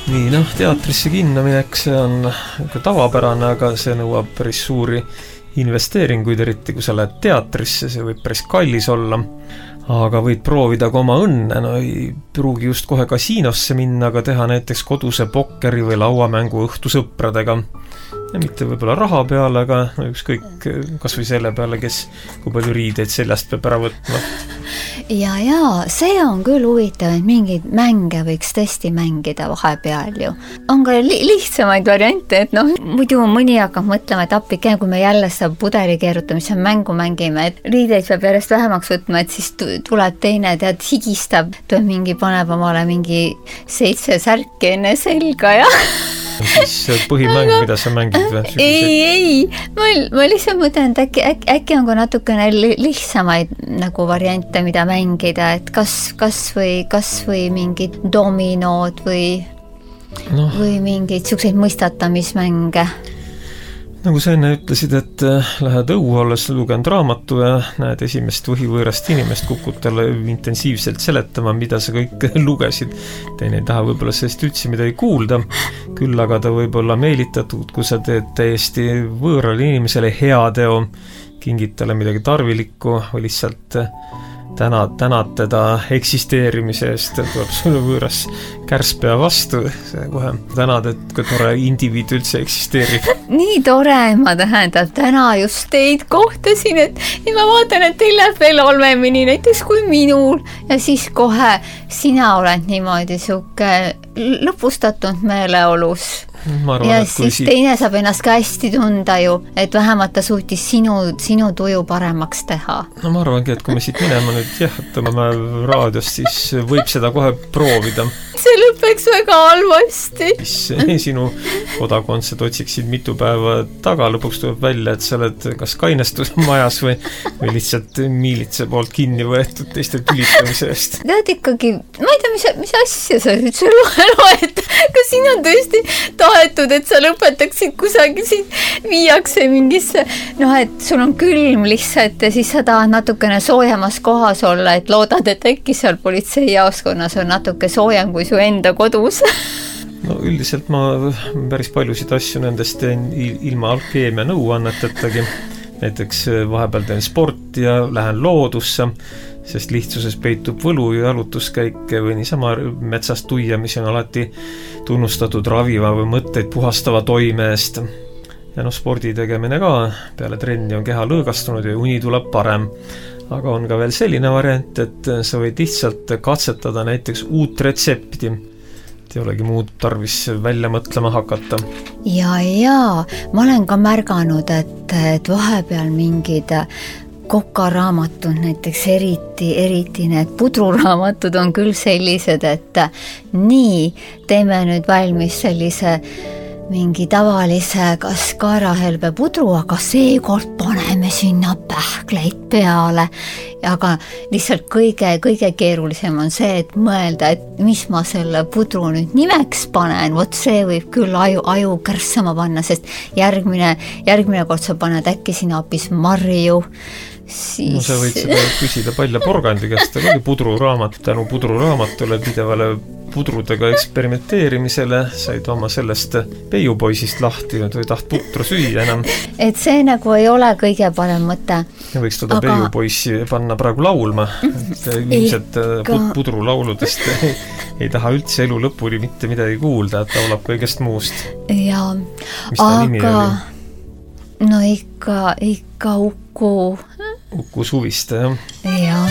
Nii, teatrisse kinno mineks see on tavapärane, aga see nõuab päris suuri investeeringuid, eriti kui sa lähed teatrisse, see võib päris kallis olla, aga võid proovida ka oma õnne, ei pruugi just kohe kasiinosse minna, aga teha näiteks koduse pokkeri või lauamängu õhtu sõpradega. Ja mitte võib-olla raha peale, aga ükskõik kas või selle peale, kui palju riideid seljast peab ära võtma. Ja, see on küll huvitav, et mingeid mänge võiks tõesti mängida vahepeal ju. On ka lihtsamaid variante, et muidu mõni hakkab mõtlema, et appike, kui me jälle seda pudeli keerutamise mängu mängime, et riideid peab järjest vähemaks võtma, et siis tuleb teine, higistab, paneb omale mingi 7 särki enne selga ja siis põhimäng, mida sa mängid või? Ei, ma lihtsalt mõtlen, et äkki on ka natukene lihtsamaid nagu variante, mida mängida, et kas või mingid dominood või mingeid selliseid mõistatamismänge. Nagu sa enne ütlesid, et lähed õue olles lugenud raamatu ja näed esimest võhivõõrast inimest kukub talle intensiivselt seletama, mida sa kõik lugesid. Teine ei taha võib-olla sellest üldse midagi kuulda, küll aga ta võib olla meelitatud, kui sa teed täiesti võõrale inimesele heateo, kingid talle midagi tarvilikku või lihtsalt tänad teda eksisteerimise eest, tuleb sulle võõras kärspea vastu, see kohe tänad, et kui tore indiviid üldse eksisteerib. Nii tore, ma tähendab, täna just teid kohtasin, et ma vaatan, et teil läheb veel halvemini näiteks kui minul ja siis kohe sina oled niimoodi siuke lõpustatud meeleolus. Arvan, ja siis teine saab ennast ka hästi tunda ju, et vähemalt ta suutis sinu tuju paremaks teha. Ma arvangi, et kui me siit minema nüüd jähtame raadiost, siis võib seda kohe proovida. See lõpeks väga halvasti. Siis sinu kodakondsed otsiksid mitu päeva taga, lõpuks tuleb välja, et sa oled kas kainestusmajas või lihtsalt miilitse poolt kinni võetud teiste tülitamise eest. Tead ikkagi, ma ei tea, mis asja sa nüüd loed, kas siin on tõesti tahetud, et sa lõpetaksid kusagil, siin viiakse mingisse, et sul on külm lihtsalt ja siis sa tahad natukene soojemas kohas olla, et loodad, et äkki seal politseijaoskonnas on natuke soojem kui su enda kodus. Üldiselt ma päris paljusid asju nendest teen ilma alkeemia nõuannetagi. Näiteks vahepeal teen sporti ja lähen loodusse, sest lihtsuses peitub võlu ja jalutuskäike või niisama metsast tuia, mis on alati tunnustatud raviva või mõtteid puhastava toime eest. Ja spordi tegemine ka, peale trenni on keha lõõgastunud ja uni tuleb parem. Aga on ka veel selline variant, et sa võid lihtsalt katsetada näiteks uut retsepti. Ei olegi muud tarvis välja mõtlema hakata. Ja, ma olen ka märganud, et vahepeal mingid kokaraamatud, näiteks eriti need pudruraamatud on küll sellised, et nii, teeme nüüd valmis sellise mingi tavalise kas kaerahelbe pudru, aga seekord paneme sinna pähkleid peale. Aga lihtsalt kõige keerulisem on see, et mõelda, et mis ma selle pudru nüüd nimeks panen, vot see võib küll aju kärssama panna, sest järgmine kord sa paned äkki sinna hoopis marju. Siis... sa võid seda küsida Palja Porgandi käest, oli pudruraamat, tänu pudruraamatule pidevale pudrudega eksperimenteerimisele said oma sellest peiupoisist lahti, et ei taht putru süüa enam. Et see nagu ei ole kõige parem mõte. Ja võiks teda peiupoissi panna praegu laulma, et ilmselt pudrulauludest ei taha üldse elu lõpuni mitte midagi kuulda, et laulab kõigest muust. Ja, aga no ikka Uku Suviste, jah. Ja.